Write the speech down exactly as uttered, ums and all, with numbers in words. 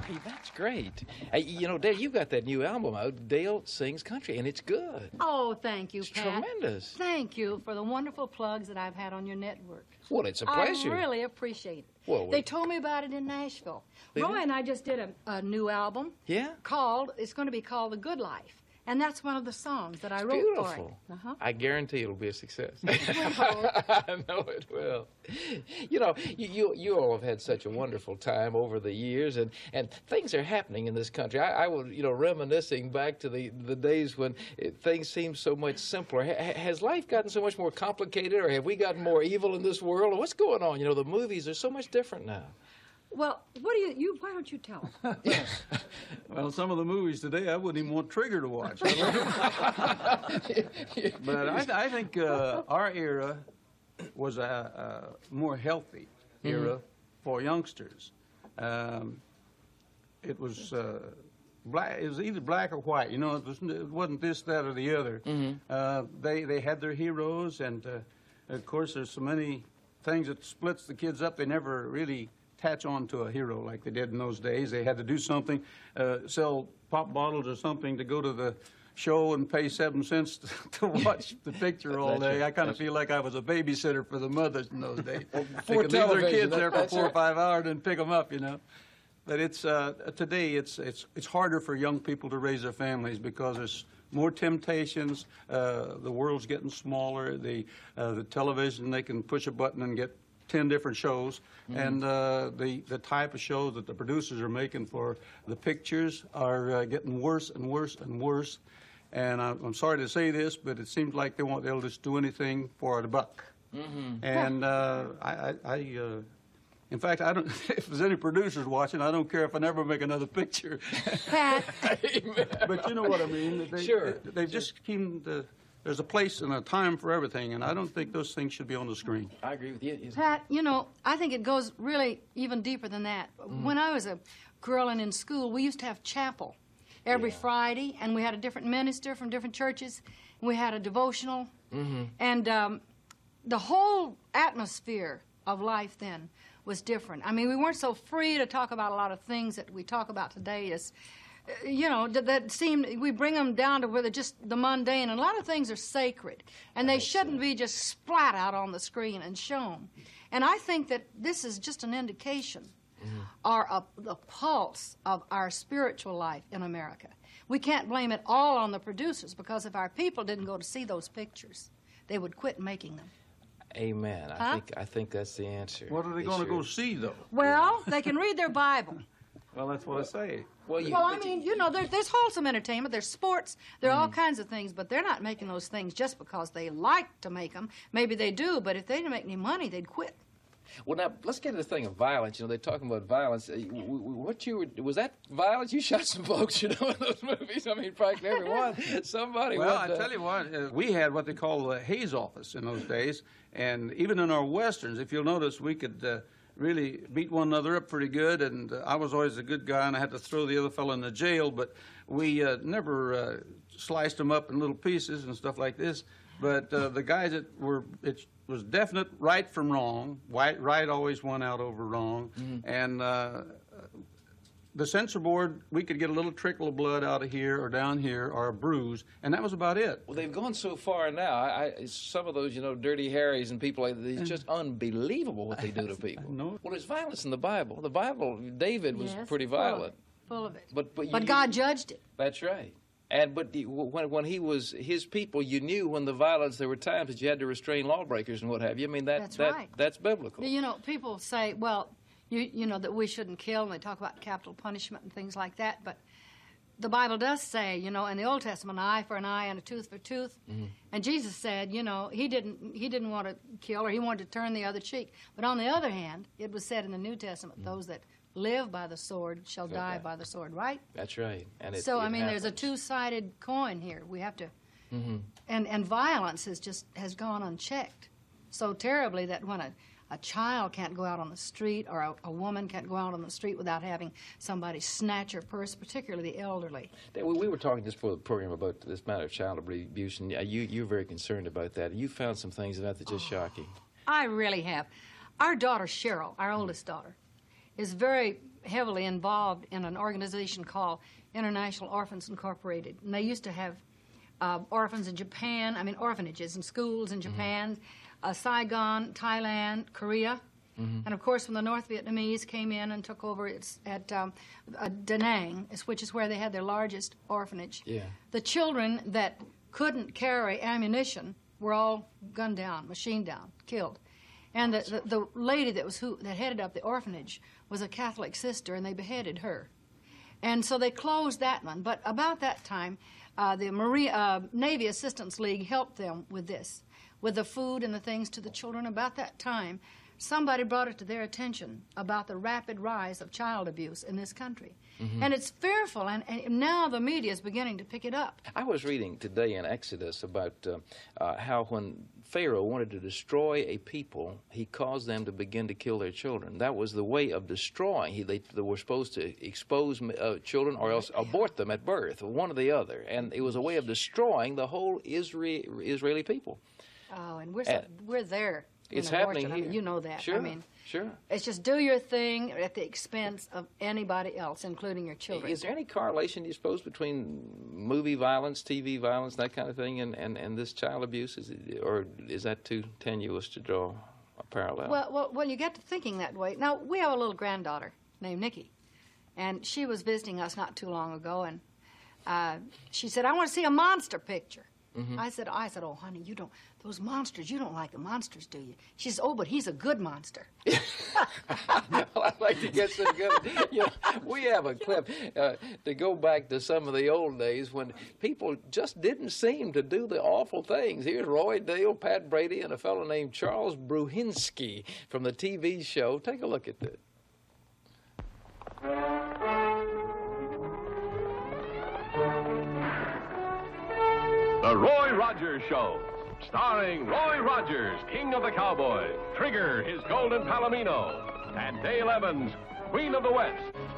Hey, that's great. Hey, you know, Dale, you've got that new album out, Dale Sings Country, and it's good. Oh, thank you, It's Pat. tremendous. Thank you for the wonderful plugs that I've had on your network. Well, it's a pleasure. I really appreciate it. Well, they we- told me about it in Nashville. They Roy did? and I just did a, a new album. Yeah? Called, it's going to be called The Good Life. And that's one of the songs that I It's wrote beautiful. for it. Uh-huh. I guarantee it'll be a success. hope. I know it will. You know, you, you you all have had such a wonderful time over the years, and, and things are happening in this country. I, I was, you know, reminiscing back to the, the days when it, things seemed so much simpler. Ha, has life gotten so much more complicated, or have we gotten more evil in this world? Or what's going on? You know, the movies are so much different now. Well, what do you, you, why don't you tell us? Well, some of the movies today, I wouldn't even want Trigger to watch. But I, th I think uh, our era was a, a more healthy era Mm-hmm. for youngsters. Um, it was uh, black. It was either black or white. You know, it, was, it wasn't this, that, or the other. Mm-hmm. uh, they they had their heroes, and uh, of course, there's so many things that splits the kids up. They never really attach on to a hero like they did in those days. They had to do something, uh, sell pop bottles or something to go to the show and pay seven cents to, to watch the picture all That's day. right. I kind of That's feel like I was a babysitter for the mothers in those days. They before could leave their television, kids that- there for that's four or right. five hours and pick them up, you know. But it's uh, today it's it's it's harder for young people to raise their families because there's more temptations. Uh, the world's getting smaller. The uh, the television, they can push a button and get ten different shows, Mm-hmm. and uh, the the type of shows that the producers are making for the pictures are uh, getting worse and worse and worse. And I'm, I'm sorry to say this, but it seems like they won't they'll just do anything for the buck. Mm-hmm. And uh, I, I, I uh, in fact, I don't. If there's any producers watching, I don't care if I never make another picture. Pat, But you know what I mean. They, Sure. They, they've just came to. There's a place and a time for everything, and I don't think those things should be on the screen. I agree with you. Is- Pat, you know, I think it goes really even deeper than that. Mm-hmm. When I was a girl and in school, we used to have chapel every Yeah. Friday, and we had a different minister from different churches. And we had a devotional, Mm-hmm. and um, the whole atmosphere of life then was different. I mean, we weren't so free to talk about a lot of things that we talk about today. As uh, you know, that, that seem we bring them down to where they're just the mundane, and a lot of things are sacred, and they shouldn't be just splat out on the screen and shown. And I think that this is just an indication, or a, the pulse of our spiritual life in America. We can't blame it all on the producers, because if our people didn't go to see those pictures, they would quit making them. Amen. I Huh? think I think that's the answer. What are they going to sure- go see, though? Well, they can read their Bible. Well, that's what I say. Well, you, Well, I mean, you know, there, there's wholesome entertainment, there's sports, there are all kinds of things, but they're not making those things just because they like to make them. Maybe they do, but if they didn't make any money, they'd quit. Well, now let's get to the thing of violence. You know, they're talking about violence. Uh, w- w- What you were, was that violence? You shot some folks, you know, in those movies. I mean, practically everyone. Somebody. Well, went, I uh, tell you what, uh, we had what they call the Hayes office in those days, and even in our westerns, if you'll notice, we could uh, really beat one another up pretty good, and uh, I was always a good guy, and I had to throw the other fellow in the jail, but we uh, never uh, sliced them up in little pieces and stuff like this. But uh, the guys that were, it was definite right from wrong. Right, right always won out over wrong, and uh, the censor board, we could get a little trickle of blood out of here or down here or a bruise, and that was about it. Well, they've gone so far now. I, I, some of those, you know, Dirty Harrys and people like that, it's just unbelievable what they do to people. know. Well, there's violence in the Bible. The Bible, David was Yes, pretty full of violent. it, Full of it. But but, you, But God judged it. That's right. And but the, when when he was his people, you knew when the violence. There were times that you had to restrain lawbreakers and what have you. I mean that That's that right. that's biblical. You know, people say, well, you, you know, that we shouldn't kill, and they talk about capital punishment and things like that, but the Bible does say, you know, in the Old Testament, an eye for an eye and a tooth for a tooth. Mm-hmm. And Jesus said, you know, he didn't he didn't want to kill, or he wanted to turn the other cheek. But on the other hand, it was said in the New Testament, those that live by the sword shall Shall die die. by the sword, right? That's right. And it, so it I mean, there's a happens. two-sided coin here. We have to, Mm-hmm. and and violence has just has gone unchecked so terribly that when a a child can't go out on the street, or a, a woman can't go out on the street without having somebody snatch her purse, particularly the elderly. We, we were talking just for the program about this matter of child abuse, and you you're very concerned about that. You found some things about that just shocking. I really have. Our daughter Cheryl, our oldest daughter, is very heavily involved in an organization called International Orphans Incorporated. And they used to have uh, orphans in Japan, I mean orphanages in schools in Japan, mm-hmm. uh, Saigon, Thailand, Korea. Mm-hmm. And of course, when the North Vietnamese came in and took over, it's at um, uh, Da Nang, which is where they had their largest orphanage. Yeah. The children that couldn't carry ammunition were all gunned down, machined down, killed. And the, the, the lady that was who that headed up the orphanage was a Catholic sister, and they beheaded her. And so they closed that one. But about that time, uh, the Marine, uh, Navy Assistance League helped them with this, with the food and the things to the children. About that time, somebody brought it to their attention about the rapid rise of child abuse in this country. Mm-hmm. And it's fearful, and, and now the media is beginning to pick it up. I was reading today in Exodus about uh, uh, how when Pharaoh wanted to destroy a people, he caused them to begin to kill their children. That was the way of destroying. He, they, they were supposed to expose uh, children or else abort them at birth, one or the other. And it was a way of destroying the whole Israel, Israeli people. Oh, and we're, so, we're there. It's happening here. I mean, you know that. Sure, I mean, sure. It's just do your thing at the expense of anybody else, including your children. Is there any correlation, do you suppose, between movie violence, T V violence, that kind of thing, and, and, and this child abuse? Is it, or is that too tenuous to draw a parallel? Well, well, well, you get to thinking that way. Now, we have a little granddaughter named Nikki, and she was visiting us not too long ago, and uh, she said, I want to see a monster picture. Mm-hmm. I said, I said, oh, honey, you don't, those monsters, you don't like the monsters, do you? She says, oh, but he's a good monster. Well, I'd like to get some good, you know, we have a clip uh, to go back to some of the old days when people just didn't seem to do the awful things. Here's Roy Dale, Pat Brady, and a fellow named Charles Bruhinski from the T V show. Take a look at this. The Roy Rogers Show, starring Roy Rogers, King of the Cowboys, Trigger, his golden palomino, and Dale Evans, Queen of the West.